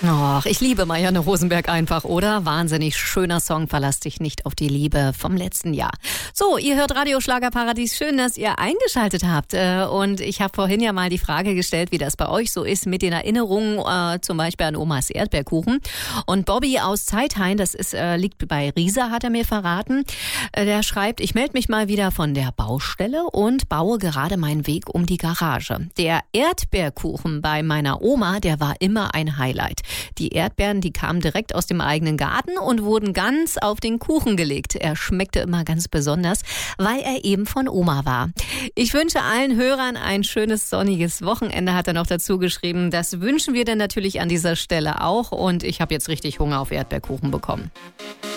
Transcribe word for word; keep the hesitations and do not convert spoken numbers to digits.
Och, ich liebe Marianne Rosenberg einfach, oder? Wahnsinnig schöner Song, verlass dich nicht auf die Liebe vom letzten Jahr. So, ihr hört Radio Schlagerparadies. Schön, dass ihr eingeschaltet habt. Und ich habe vorhin ja mal die Frage gestellt, wie das bei euch so ist mit den Erinnerungen, äh, zum Beispiel an Omas Erdbeerkuchen. Und Bobby aus Zeithain, das ist, äh, liegt bei Riesa, hat er mir verraten. Äh, der schreibt, ich melde mich mal wieder von der Baustelle und baue gerade meinen Weg um die Garage. Der Erdbeerkuchen bei meiner Oma, der war immer ein Highlight. Die Erdbeeren, die kamen direkt aus dem eigenen Garten und wurden ganz auf den Kuchen gelegt. Er schmeckte immer ganz besonders, weil er eben von Oma war. Ich wünsche allen Hörern ein schönes sonniges Wochenende, hat er noch dazu geschrieben. Das wünschen wir dann natürlich an dieser Stelle auch. Und ich habe jetzt richtig Hunger auf Erdbeerkuchen bekommen.